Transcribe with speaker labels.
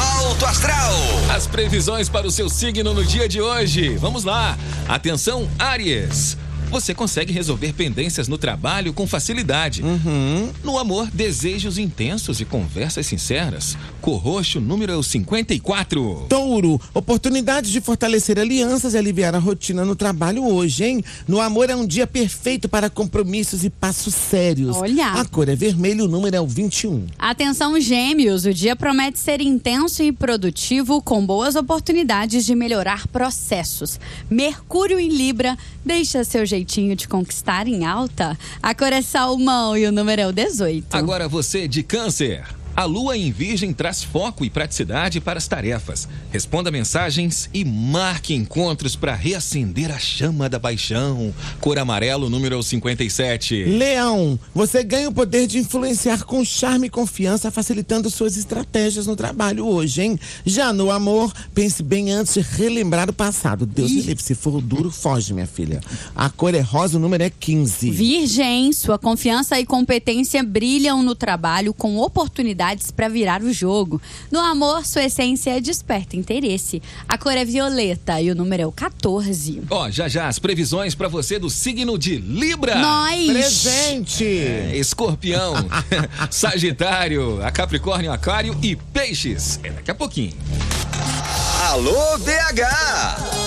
Speaker 1: Alto Astral.
Speaker 2: As previsões para o seu signo no dia de hoje. Vamos lá. Atenção, Áries. Você consegue resolver pendências no trabalho com facilidade. No amor, desejos intensos e conversas sinceras. Cor roxo, número é o 54.
Speaker 3: Touro, oportunidades de fortalecer alianças e aliviar a rotina no trabalho hoje, hein? No amor é um dia perfeito para compromissos e passos sérios.
Speaker 4: Olha.
Speaker 3: A cor é vermelho, o número é o 21.
Speaker 4: Atenção, Gêmeos, o dia promete ser intenso e produtivo, com boas oportunidades de melhorar processos. Mercúrio em Libra deixa seu jeitinho de conquistar em alta. A cor é salmão e o número é o 18.
Speaker 2: Agora você de Câncer. A lua em Virgem traz foco e praticidade para as tarefas. Responda mensagens e marque encontros para reacender a chama da paixão. Cor amarelo, número 57.
Speaker 3: Leão, você ganha o poder de influenciar com charme e confiança, facilitando suas estratégias no trabalho hoje, hein? Já no amor, pense bem antes de relembrar o passado. Deus me livre, se for duro, foge, minha filha. A cor é rosa, o número é 15.
Speaker 4: Virgem, sua confiança e competência brilham no trabalho com oportunidades para virar o jogo. No amor, sua essência desperta interesse. A cor é violeta e o número é o 14.
Speaker 2: Já as previsões para você do signo de Libra.
Speaker 4: Nós!
Speaker 3: Presente!
Speaker 2: Escorpião, Sagitário, a Capricórnio, Aquário e Peixes. É daqui a pouquinho.
Speaker 1: Alô, BH.